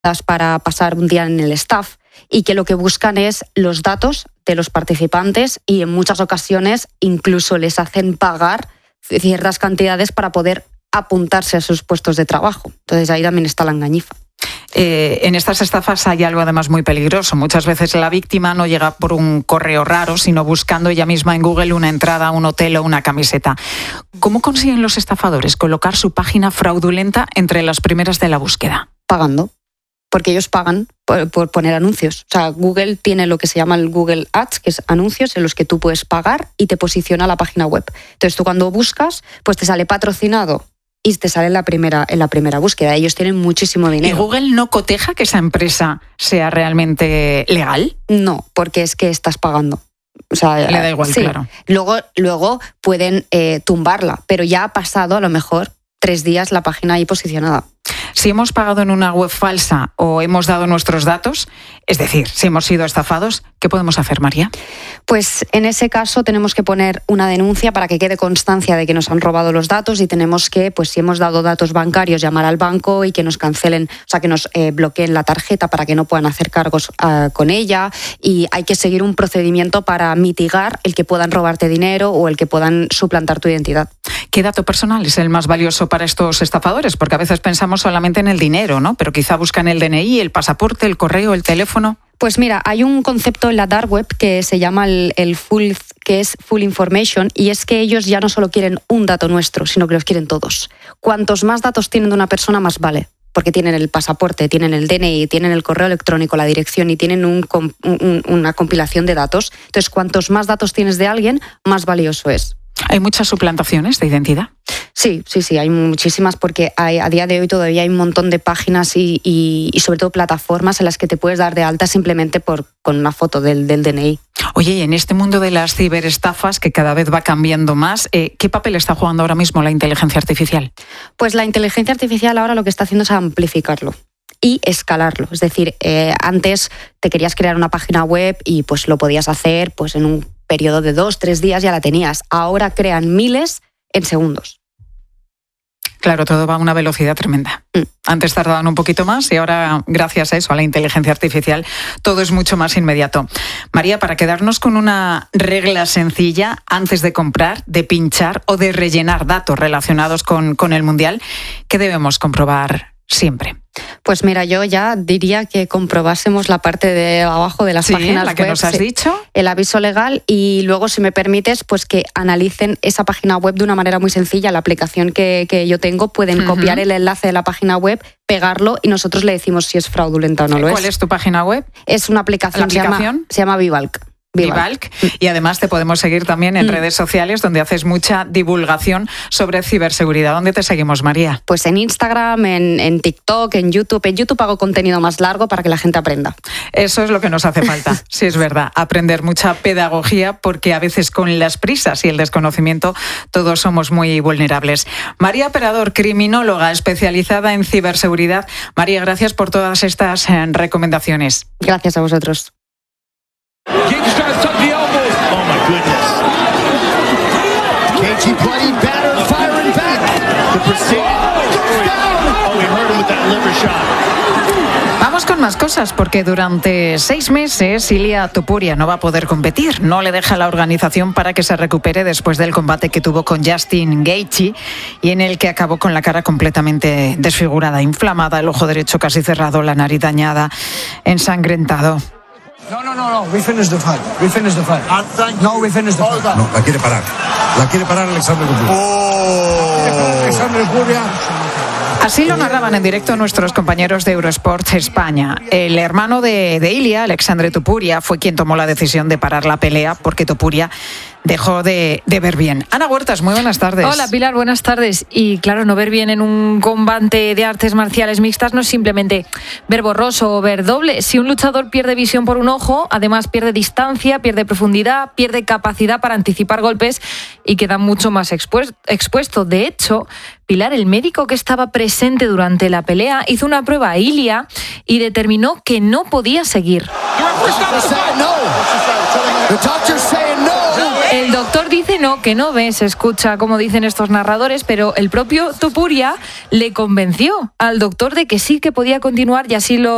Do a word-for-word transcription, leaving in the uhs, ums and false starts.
para pasar un día en el staff y que lo que buscan es los datos de los participantes y en muchas ocasiones incluso les hacen pagar ciertas cantidades para poder apuntarse a sus puestos de trabajo. Entonces ahí también está la engañifa. Eh, en estas estafas hay algo además muy peligroso. Muchas veces la víctima no llega por un correo raro, sino buscando ella misma en Google una entrada a un hotel o una camiseta. ¿Cómo consiguen los estafadores colocar su página fraudulenta entre las primeras de la búsqueda? Pagando. Porque ellos pagan por, por poner anuncios. O sea, Google tiene lo que se llama el Google Ads, que es anuncios en los que tú puedes pagar y te posiciona la página web. Entonces tú cuando buscas, pues te sale patrocinado y te sale en la primera, en la primera búsqueda. Ellos tienen muchísimo dinero. ¿Y Google no coteja que esa empresa sea realmente legal? No, porque es que estás pagando. O sea, le da igual, sí. Claro. Luego, luego pueden eh, tumbarla, pero ya ha pasado a lo mejor tres días la página ahí posicionada. Si hemos pagado en una web falsa o hemos dado nuestros datos, es decir, si hemos sido estafados, ¿qué podemos hacer, María? Pues en ese caso tenemos que poner una denuncia para que quede constancia de que nos han robado los datos y tenemos que, pues si hemos dado datos bancarios, llamar al banco y que nos cancelen, o sea, que nos eh, bloqueen la tarjeta para que no puedan hacer cargos uh, con ella, y hay que seguir un procedimiento para mitigar el que puedan robarte dinero o el que puedan suplantar tu identidad. ¿Qué dato personal es el más valioso para estos estafadores? Porque a veces pensamos solamente en el dinero, ¿no? Pero quizá buscan el D N I, el pasaporte, el correo, el teléfono. Pues mira, hay un concepto en la dark web que se llama el, el full, que es full information, y es que ellos ya no solo quieren un dato nuestro, sino que los quieren todos. Cuantos más datos tienen de una persona, más vale. Porque tienen el pasaporte, tienen el D N I, tienen el correo electrónico, la dirección y tienen un, un, una compilación de datos. Entonces, cuantos más datos tienes de alguien, más valioso es. ¿Hay muchas suplantaciones de identidad? Sí, sí, sí, hay muchísimas porque hay, a día de hoy todavía hay un montón de páginas y, y, y sobre todo plataformas en las que te puedes dar de alta simplemente por, con una foto del, del D N I. Oye, y en este mundo de las ciberestafas que cada vez va cambiando más, eh, ¿qué papel está jugando ahora mismo la inteligencia artificial? Pues la inteligencia artificial ahora lo que está haciendo es amplificarlo y escalarlo. Es decir, eh, antes te querías crear una página web y pues lo podías hacer pues en un periodo de dos, tres días ya la tenías. Ahora crean miles en segundos. Claro, todo va a una velocidad tremenda. Mm. Antes tardaban un poquito más y ahora, gracias a eso, a la inteligencia artificial, todo es mucho más inmediato. María, para quedarnos con una regla sencilla, antes de comprar, de pinchar o de rellenar datos relacionados con, con el Mundial, ¿qué debemos comprobar siempre? Pues mira, yo ya diría que comprobásemos la parte de abajo de las sí, páginas la que web, nos has sí, dicho. El aviso legal, y luego, si me permites, pues que analicen esa página web de una manera muy sencilla. La aplicación que, que yo tengo, pueden uh-huh. copiar el enlace de la página web, pegarlo y nosotros le decimos si es fraudulenta o no lo es. ¿Cuál es tu página web? Es una aplicación, ¿La aplicación? Se llama, se llama Vivalc. Vivalc. Y además te podemos seguir también en mm. redes sociales donde haces mucha divulgación sobre ciberseguridad. ¿Dónde te seguimos, María? Pues en Instagram, en, en TikTok, en YouTube. En YouTube hago contenido más largo para que la gente aprenda. Eso es lo que nos hace falta, sí es verdad, aprender mucha pedagogía, porque a veces con las prisas y el desconocimiento todos somos muy vulnerables. María Perador, criminóloga especializada en ciberseguridad. María, gracias por todas estas eh, recomendaciones. Gracias a vosotros. Giggs tries to tuck the elbow. Oh my goodness. K G bloody batter firing back. The precision. Oh, we heard him with that liver shot. Vamos con más cosas, porque durante seis meses Ilia Topuria no va a poder competir. No le deja la organización para que se recupere después del combate que tuvo con Justin Gaethje y en el que acabó con la cara completamente desfigurada, inflamada, el ojo derecho casi cerrado, la nariz dañada, ensangrentado. No, no, no, no. We finished the fight. We finished the fight. No, we finished the fight. No, la quiere parar. La quiere parar Alexander Topuria. Oh. Alexander Topuria. Así lo narraban en directo nuestros compañeros de Eurosport España. El hermano de, de Ilia, Alexandre Topuria, fue quien tomó la decisión de parar la pelea porque Topuria dejó de, de ver bien. Ana Huertas, muy buenas tardes. Hola, Pilar, buenas tardes. Y claro, no ver bien en un combate de artes marciales mixtas no es simplemente ver borroso o ver doble. Si un luchador pierde visión por un ojo, además pierde distancia, pierde profundidad, pierde capacidad para anticipar golpes y queda mucho más expuesto. De hecho, Pilar, el médico que estaba presente durante la pelea, hizo una prueba a Ilia y determinó que no podía seguir. El doctor dice no, que no ve, se escucha como dicen estos narradores, pero el propio Topuria le convenció al doctor de que sí que podía continuar y así lo